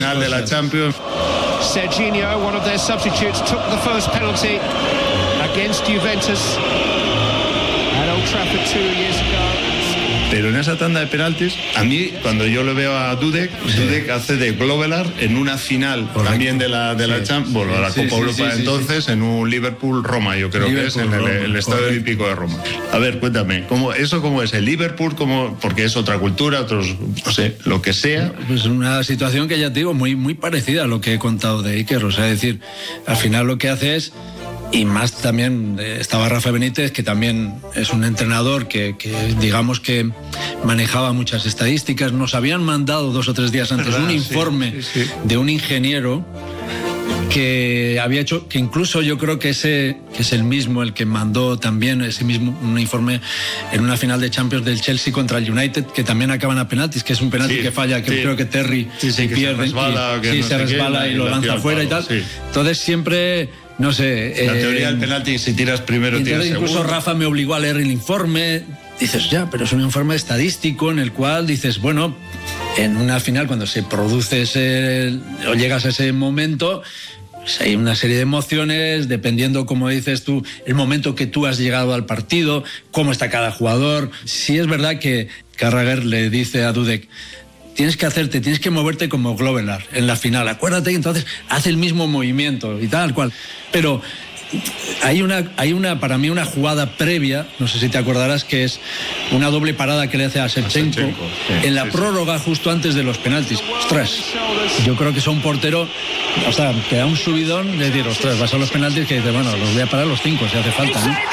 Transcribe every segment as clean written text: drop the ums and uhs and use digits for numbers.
Final de la Champions. Serginho, one of their substitutes, took the first penalty against Juventus at Old Trafford 2 years ago. Pero en esa tanda de penaltis, a mí, cuando yo le veo a Dudek, Dudek hace de Glovelar en una final también de la Champions, bueno, la Copa Europa entonces, en un Liverpool-Roma, yo creo que es, en el Estadio Olímpico de Roma. A ver, cuéntame, ¿cómo es el Liverpool? Porque es otra cultura, otros, no sé, lo que sea. Pues una situación que ya te digo, muy, muy parecida a lo que he contado de Iker, o sea, es decir, al final lo que hace es... Y más también estaba Rafa Benítez, que también es un entrenador que digamos que manejaba muchas estadísticas. Nos habían mandado 2 o 3 días antes un informe de un ingeniero que había hecho, que incluso yo creo que es el mismo el que mandó también ese mismo un informe en una final de Champions del Chelsea contra el United, que también acaban a penaltis, que es un penalti que falla, que creo que Terry se pierde, se resbala y lo lanza afuera y tal. Entonces siempre... No sé. La teoría del penalti, si tiras primero, tiras segundo. Incluso Rafa me obligó a leer el informe. Dices, ya, pero es un informe estadístico en el cual dices, bueno, en una final, cuando se produce o llegas a ese momento, pues hay una serie de emociones, dependiendo, como dices tú, el momento que tú has llegado al partido, cómo está cada jugador. Sí es verdad que Carragher le dice a Dudek, tienes que moverte como Glovelar en la final. Acuérdate, entonces hace el mismo movimiento y tal cual. Pero hay una para mí una jugada previa, no sé si te acordarás, que es una doble parada que le hace a Shevchenko en la prórroga justo antes de los penaltis. Ostras, yo creo que es un portero, o sea, te da un subidón de decir, ostras, vas a los penaltis que dices, bueno, los voy a parar los 5 si hace falta, ¿no?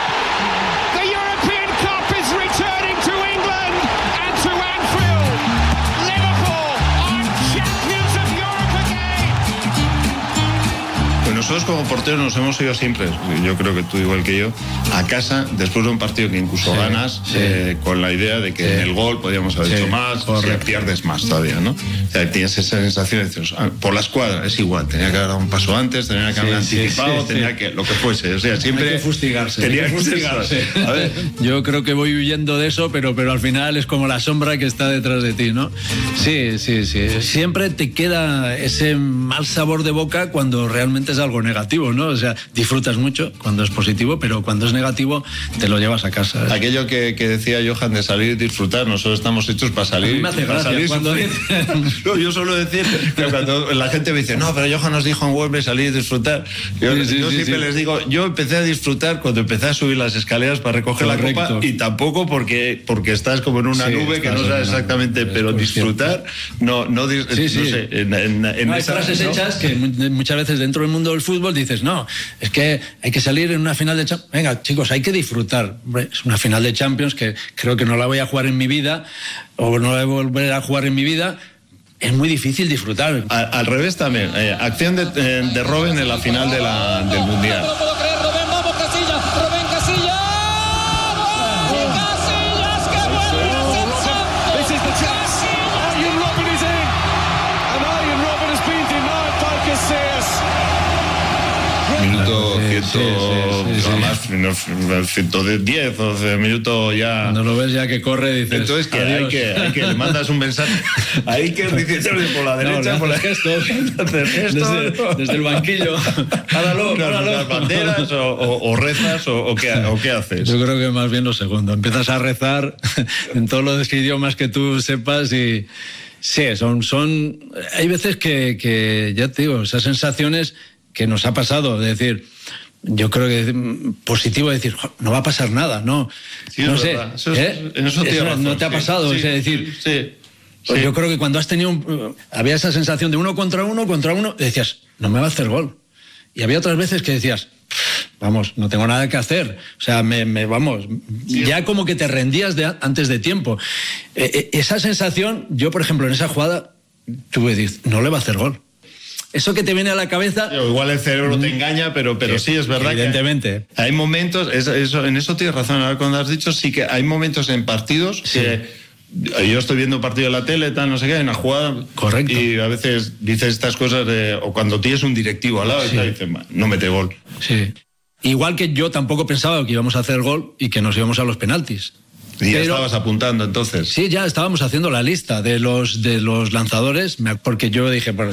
Nosotros como porteros nos hemos ido siempre, yo creo que tú igual que yo, a casa después de un partido que incluso ganas, con la idea de que en el gol podíamos haber hecho más, pierdes más todavía, ¿no? O sea, tienes esa sensación de decir, por la escuadra es igual, tenía que haber dado un paso antes, tenía que haber anticipado, tenía que, lo que fuese, o sea, siempre... Hay que fustigarse. A ver. Yo creo que voy huyendo de eso, pero al final es como la sombra que está detrás de ti, ¿no? Sí. Siempre te queda ese mal sabor de boca cuando realmente es algo negativo, ¿no? O sea, disfrutas mucho cuando es positivo, pero cuando es negativo te lo llevas a casa. Aquello que decía Johan de salir y disfrutar, nosotros estamos hechos para salir. A mí me hace gracia cuando no, yo suelo decir que cuando la gente me dice, no, pero Johan nos dijo en Wembley salir y disfrutar. Yo siempre les digo, yo empecé a disfrutar cuando empecé a subir las escaleras para recoger la copa, y tampoco porque estás como en una nube que no sabes exactamente, pero disfrutar, no sé, en hay esas frases hechas que muchas veces dentro del mundo del fútbol dices, no, es que hay que salir en una final de Champions. Venga, chicos, hay que disfrutar. Es una final de Champions que creo que no la voy a jugar en mi vida, o no la voy a volver a jugar en mi vida. Es muy difícil disfrutar. Al revés también. Acción de Robben en la final del Mundial. Minuto 110 o minuto ya. Cuando lo ves ya que corre, dices. Entonces hay que le mandas un mensaje. Hay que dices por la derecha, por la gestos. Desde el banquillo. Páralo. Las banderas o rezas o qué haces. Yo creo que más bien lo segundo. Empiezas a rezar en todos los idiomas que tú sepas y. Sí, hay veces que ya te digo, esas sensaciones que nos ha pasado, es decir, yo creo que positivo es decir, no va a pasar nada, no, sí, no sé, no te ha pasado, es decir, pues yo creo que cuando has tenido había esa sensación de uno contra uno, decías, no me va a hacer gol, y había otras veces que decías, vamos, no tengo nada que hacer, o sea, ya como que te rendías antes de tiempo. Esa sensación, yo por ejemplo en esa jugada tuve, no le va a hacer gol. Eso que te viene a la cabeza... Igual el cerebro te engaña, pero sí, es verdad. Evidentemente. Que hay momentos, en eso tienes razón, ahora cuando has dicho, sí que hay momentos en partidos que yo estoy viendo un partido en la tele, tal, no sé qué, hay una jugada... Correcto. Y a veces dices estas cosas, o cuando tienes un directivo al lado, y te dicen, no mete gol. Sí. Igual que yo tampoco pensaba que íbamos a hacer gol y que nos íbamos a los penaltis. Y ya estabas apuntando entonces. Sí, ya estábamos haciendo la lista de los lanzadores, porque yo dije, bueno,